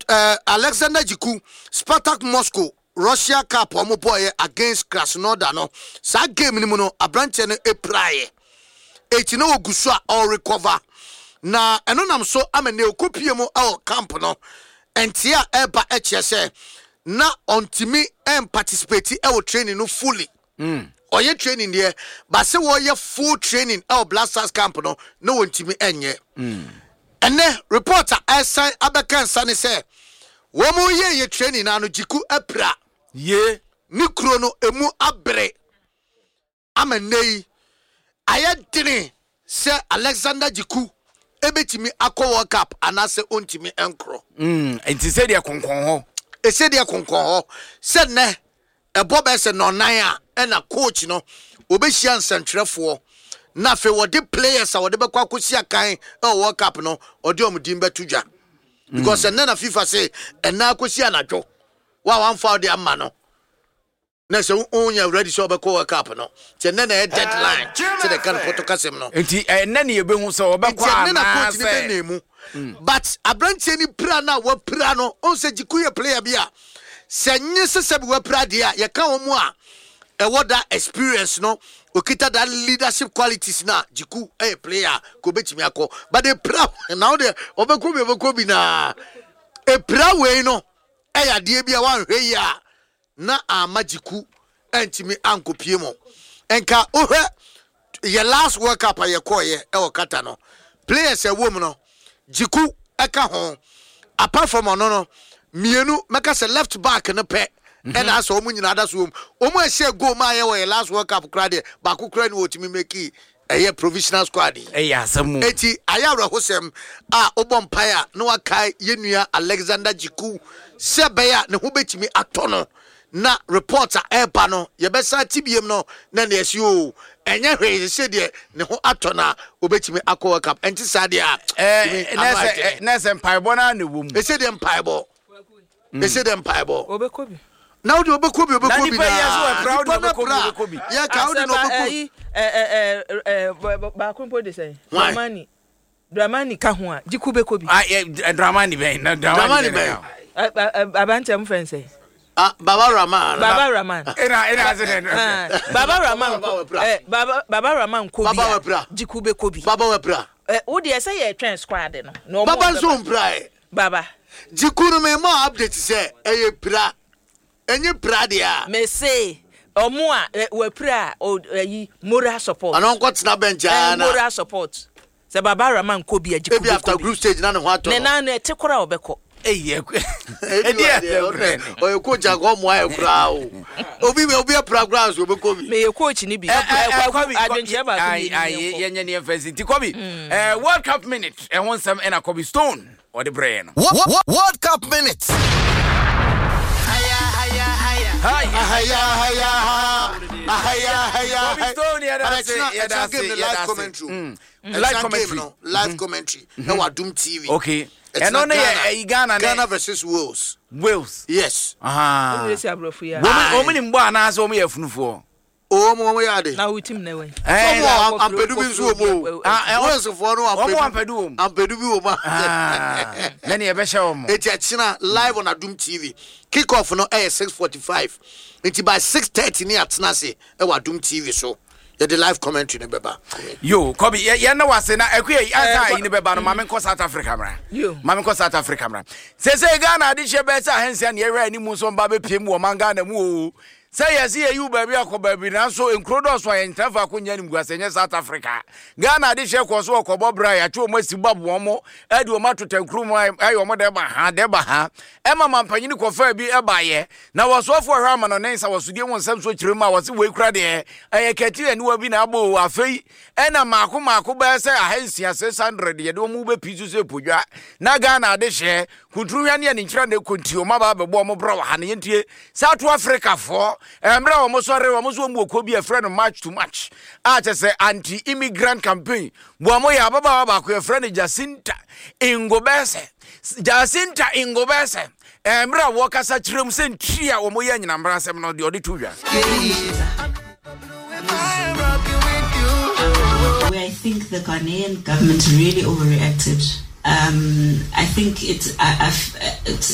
Alexander Jiku Spartak Moscow Russia Cup boy against Krasnodar no sa game ni mu no abranche no epraye etino ogusua all recover na eno nam so amene okopie mu camp no entia eba echiese na ontimi participate training no fully oye training there but say wo full training Blasters camp no ontimi enye ene reporter assign abekan sane say wo mu ye training na no Jiku epra ye ni kro no emu abre amenei ayedini se Alexander Jiku ebetimi akọ World Cup anase ontimi enkro enti se dia konkon ho esedia konkon ho se ne ebo be se no nan a na coach no obehia nsentwerefo na fe wo de players a wo de bekwa kosi akan World Cup no odi omdim betudwa because na FIFA say na kosi anadwo wa wan foul de amma no na se onya ready so be World Cup no te na deadline te de kan protocol no enti na ne yebehu so obekwa na coach ni be nemu but abranche ni pra na wa pra no on se Jiku ye player bia se nyese se be wa pra dia ye ka wo mu a e woda experience no okita that leadership qualities na Jiku player ko betimi akọ but the pra now the obekobi na e pra we no ya de bia wan hwe ya na Jiku entimi ankopie mo enka ohwe ye last World Cup ye koye kata no players e wo mu no Jiku eka ho apart from no mienu meka se left back no pe and as omu nyina da so omu ehye goal ma ye we last World Cup crowd ba ku kra ni otimi meki provisional squad asemu eti ayawra hosem obompire no wakai yenua Alexander Jiku sebeya ne ho betimi atono na reporter eba no ye besa tibiem no na na esio enye hwe se de ne ho atona obetimi akọ World Cup enti sade na se mpaibo na ne wom ese de mpaibo obekobi now the obekobi na proud obekobi ya ka odi no obekobi ba kumpo de say Dramani ka ho a Jiku bekobi Dramani ben na Dramani ben abante mo friend say Baba Raman Baba Raman ko bia Jiku bekobi Baba wepra wo de say ye twen squad no Baba zo mpra Baba Jiku no me mo update say pra enye pra dia me say omo a wepra yi moral support anon ko tena bench na moral support se Baba Raman ko bia Jiku bekobi after group stage na ne ho ato ne na no etekora obeko oye coach ago mo aye kra o obi programs obekobi me coach ni bi adwenche ba ko yenye ne emphasize kobi World Cup minute e won some na Kobe Stone or the brain World Cup minute live commentary na Wadum TV okay and on Ghana versus Wales yes women mbo anase omo yafunufo omo yade na wutim na we ampedu bi nso omo Wales for no ampedu bi omo na ne be hye omo etiachina live on Adum TV kick off no 6:45 enti by 6:30 ni atena se Adum TV so the live commentary ne beba yo Kobi ye na wase na akuye asa ni beba no mame ko South Africa mra mame ko South Africa mra se Ghana adi hye be sa hensia ne yera ni mu so mba be piem wo man Ghana mu o say yes you baby akoba bi na so enkrodo so yentafa ko nya ni guasenye South Africa Ghana adi hye ko so okobo bra ya twa mo sibabo mo adi o matota nkru mo ayo mo de ba ha ema mampanyini ko fa bi eba ye na wasofo hwa ma no nensa wasudie won sam so kirema wase we kura de kati ani wa bi na abo afei ena mako ba se ahensia 600 ye de mo be pisu se podwa na Ghana adi hye kuntru hwa ne nkira ne kontio ma ba bebo mo bro ha ne yentie South Africa for emra wo mo sore wo mo so mu okobi a friend match to match a che anti-immigrant campaign bo mo ya baba ba ko e friend Jacinta Ingobese emra wo kasa kirem se ntria wo mo ya nyina mbra sem no de odi tuwa I think the Ghanaian government really overreacted. I think it's